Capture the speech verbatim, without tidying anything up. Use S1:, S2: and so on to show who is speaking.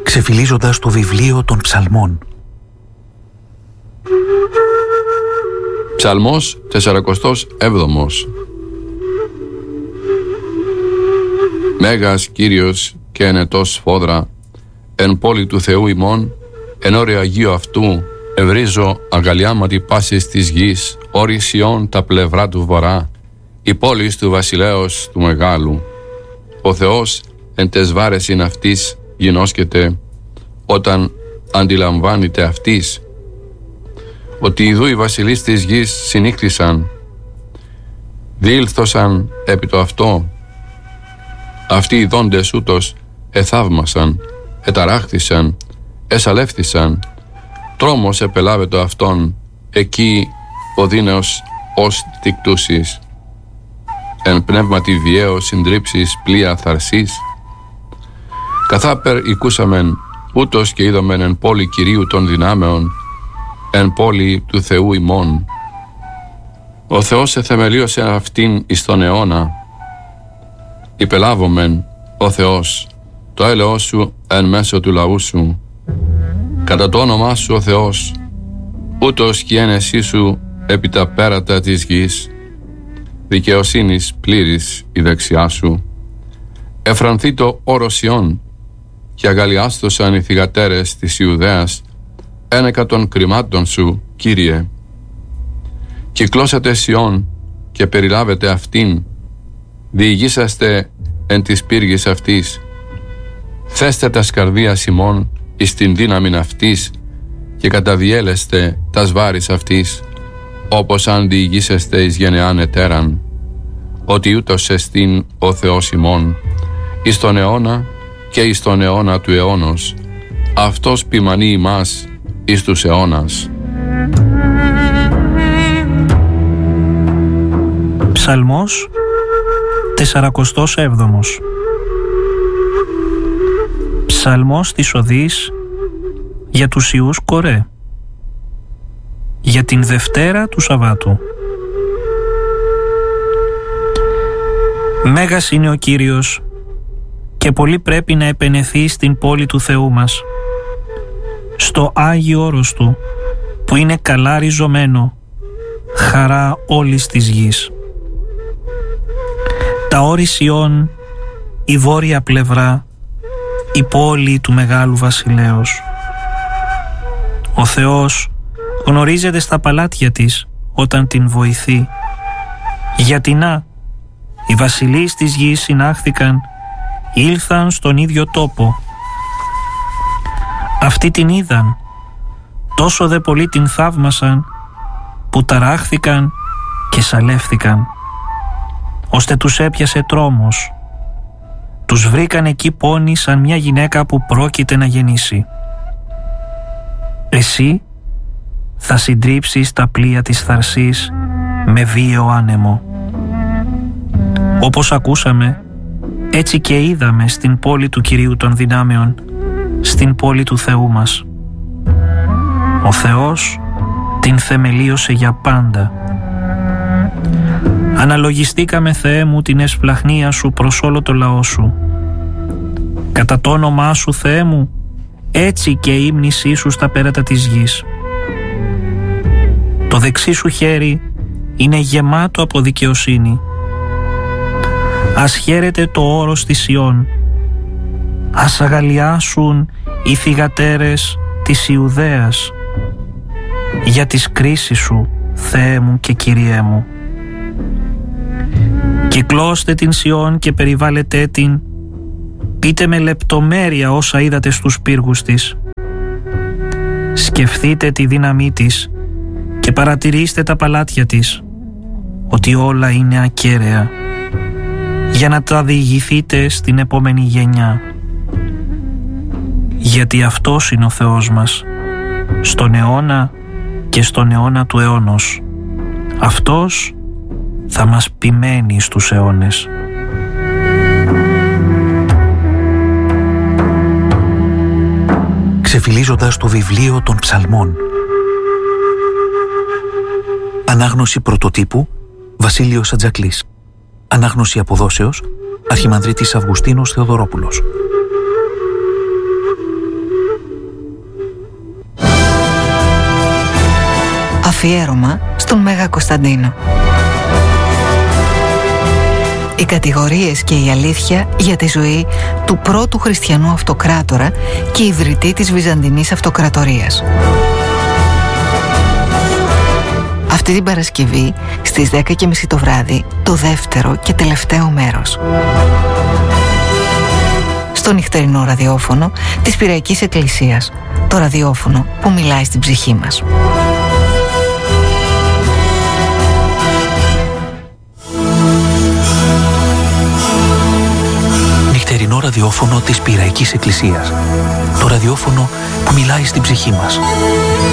S1: ξεφυλίζοντας το βιβλίο των ψαλμών.
S2: Ψαλμός τεσσαρακοστός έβδομος. Μέγας Κύριος και ενετός σφόδρα, εν πόλη του Θεού ημών, εν όρε Αγίου αυτού, ευρίζω αγαλιάματι πάσης της γης, όρη Σιών τα πλευρά του βορρά, η πόλης του βασιλέως του μεγάλου. Ο Θεός εν τες βάρες είναι αυτής γινώσκεται, όταν αντιλαμβάνεται αυτής, ότι ιδού οι βασιλείς της γης συνήχθησαν, διήλθωσαν επί το αυτό. Αυτοί οι δόντες ούτως εθαύμασαν, εταράχθησαν, εσαλεύθησαν, τρόμος επελάβετο αυτόν, εκεί οδύνεως ως τικτούσης, εν πνεύματι βιαίως συντρίψεις πλοία θαρσής. Καθάπερ οικούσαμεν, ούτως και είδομεν εν πόλη Κυρίου των δυνάμεων, εν πόλη του Θεού ημών. Ο Θεός εθεμελίωσε αυτήν εις τον αιώνα. Υπελάβομεν, ο Θεός, το έλεος σου εν μέσω του λαού σου. Κατά το όνομά σου, ο Θεός, ούτως κι η ένεσή σου επί τα πέρατα της γης, δικαιοσύνης πλήρης η δεξιά σου. Εφρανθεί το όρος Σιών, και αγαλιάστοσαν οι θυγατέρες της Ιουδαίας, ένεκα των κρυμάτων σου, Κύριε. Κυκλώσατε Σιών και περιλάβετε αυτήν, διηγήσαστε εν της πύργης αυτής. Θέστε τα σκαρδία ημών εις την δύναμην αυτής και καταδιέλεστε τας βάρης αυτής, όπως αν διηγήσεστε εις γενεάν ετέραν, ότι ούτως εστίν ο Θεός ημών, εις τον αιώνα και εις τον αιώνα του αιώνος, αυτός ποιμανεί ημάς εις τους αιώνας.
S3: Ψαλμός τεσσαρακοστός έβδομος. Ψαλμός της οδής για τους Ιούς Κορέ, για την Δευτέρα του Σαββάτου. Μέγας είναι ο Κύριος και πολύ πρέπει να επενεθεί στην πόλη του Θεού μας, στο Άγιο όρος Του, που είναι καλά ριζωμένο, χαρά όλης της γης. Τα όρη Σιών, η βόρεια πλευρά, η πόλη του Μεγάλου Βασιλέως. Ο Θεός γνωρίζεται στα παλάτια της όταν την βοηθεί. Γιατί να, οι βασιλείς της γης συνάχθηκαν, ήλθαν στον ίδιο τόπο. Αυτοί την είδαν, τόσο δε πολύ την θαύμασαν, που ταράχθηκαν και σαλεύθηκαν, ώστε τους έπιασε τρόμος. Τους βρήκαν εκεί πόνοι σαν μια γυναίκα που πρόκειται να γεννήσει. Εσύ θα συντρίψεις τα πλοία της θαρσής με βίαιο άνεμο. Όπως ακούσαμε, έτσι και είδαμε στην πόλη του Κυρίου των δυνάμεων, στην πόλη του Θεού μας. Ο Θεός την θεμελίωσε για πάντα. Αναλογιστήκαμε, Θεέ μου, την εσπλαχνία σου προς όλο το λαό σου. Κατά το όνομά σου, Θεέ μου, έτσι και η ύμνησή σου στα πέρατα της γης. Το δεξί σου χέρι είναι γεμάτο από δικαιοσύνη. Ας χαίρεται το όρος της Σιών. Ας αγαλιάσουν οι θυγατέρες της Ιουδαίας για τις κρίσεις σου, Θεέ μου και Κυριέ μου. Κυκλώστε την Σιών και περιβάλλετε την, πείτε με λεπτομέρεια όσα είδατε στους πύργους της. Σκεφτείτε τη δύναμή της και παρατηρήστε τα παλάτια της, ότι όλα είναι ακέραια, για να τα διηγηθείτε στην επόμενη γενιά. Γιατί αυτός είναι ο Θεός μας, στον αιώνα και στον αιώνα του αιώνος. Αυτός θα μας ποιμένει στους αιώνες.
S1: Ξεφυλίζοντας το βιβλίο των ψαλμών. Ανάγνωση πρωτοτύπου Βασίλειος Ατζακλής. Ανάγνωση αποδόσεως Αρχιμανδρίτης Αυγουστίνος Θεοδωρόπουλος.
S4: αφιέρωμα στον Μέγα Κωνσταντίνο. Οι κατηγορίες και η αλήθεια για τη ζωή του πρώτου χριστιανού αυτοκράτορα και ιδρυτή της Βυζαντινής Αυτοκρατορίας. Αυτή την Παρασκευή στις δέκα και μισή το βράδυ, το δεύτερο και τελευταίο μέρος. Στο νυχτερινό ραδιόφωνο της Πειραϊκής Εκκλησίας. Το ραδιόφωνο που μιλάει στην ψυχή μας.
S1: Νυχτερινό ραδιόφωνο της Πειραϊκής Εκκλησίας. Το ραδιόφωνο που μιλάει στην ψυχή μας.